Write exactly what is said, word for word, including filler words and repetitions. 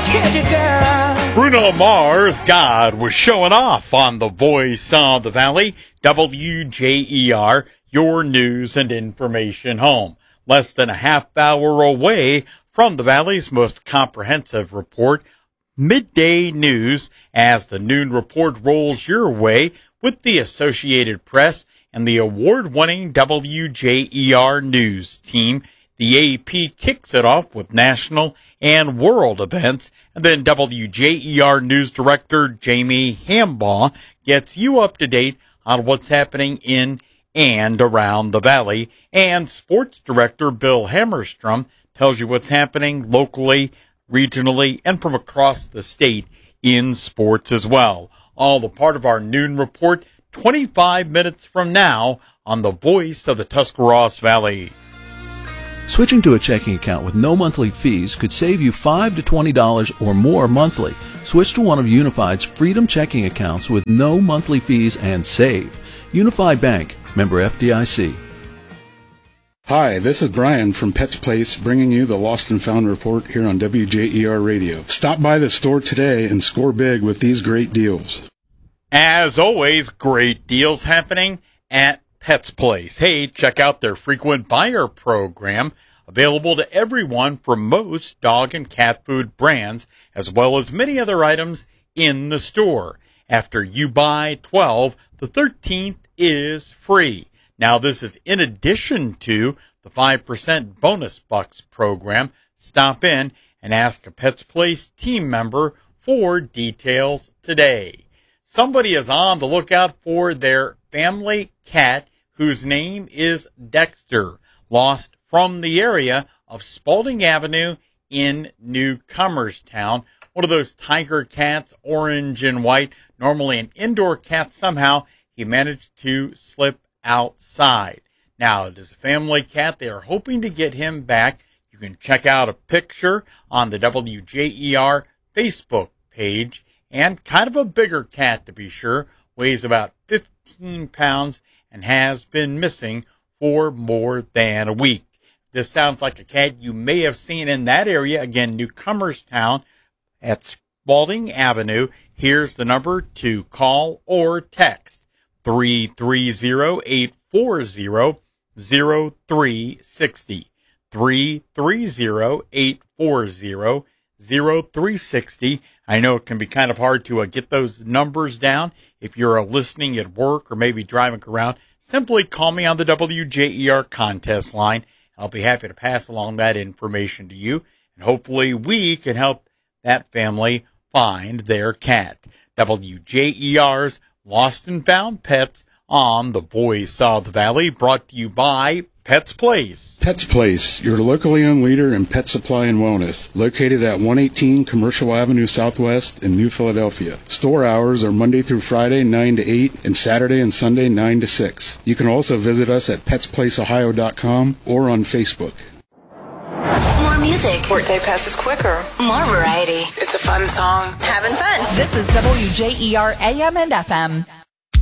get you, girl. Bruno Mars' God was showing off on the Voice of the Valley, W J E R, your news and information home. Less than a half hour away from the Valley's most comprehensive report, Midday News, as the noon report rolls your way with the Associated Press and the award-winning W J E R News team. The A P kicks it off with national and world events, and then W J E R News Director Jamie Hambaugh gets you up to date on what's happening in and around the Valley, and Sports Director Bill Hammerstrom tells you what's happening locally, regionally, and from across the state in sports as well. All the part of our noon report, twenty-five minutes from now on the Voice of the Tuscarawas Valley. Switching to a checking account with no monthly fees could save you five to twenty dollars or more monthly. Switch to one of Unified's Freedom checking accounts with no monthly fees and save. Unified Bank, member F D I C. Hi, this is Brian from Pets Place, bringing you the Lost and Found report here on W J E R Radio. Stop by the store today and score big with these great deals. As always, great deals happening at Pets Place. Hey, check out their frequent buyer program, available to everyone for most dog and cat food brands, as well as many other items in the store. After you buy twelve, the thirteenth is free. Now, this is in addition to the five percent bonus bucks program. Stop in and ask a Pets Place team member for details today. Somebody is on the lookout for their family cat, whose name is Dexter, lost from the area of Spalding Avenue in Newcomerstown. One of those tiger cats, orange and white, normally an indoor cat. Somehow he managed to slip outside. Now, it is a family cat. They are hoping to get him back. You can check out a picture on the W J E R Facebook page. And kind of a bigger cat, to be sure, weighs about fifteen pounds and has been missing for more than a week. This sounds like a cat you may have seen in that area. Again, Newcomerstown at Spalding Avenue. Here's the number to call or text, three three zero, eight four zero, zero three six zero, three three zero, eight four zero, zero three six zero. I know it can be kind of hard to uh, get those numbers down. If you're uh, listening at work or maybe driving around, simply call me on the W J E R contest line. I'll be happy to pass along that information to you, and hopefully we can help that family find their cat. W J E R's Lost and Found Pets on the Voice of the Valley, brought to you by Pets Place. Pets Place, your locally owned leader in pet supply and wellness, located at one eighteen Commercial Avenue Southwest in New Philadelphia. Store hours are Monday through Friday, nine to eight, and Saturday and Sunday, nine to six. You can also visit us at pets place ohio dot com or on Facebook. More music. Workday passes quicker. More variety. It's a fun song. Having fun. This is W J E R A M and F M.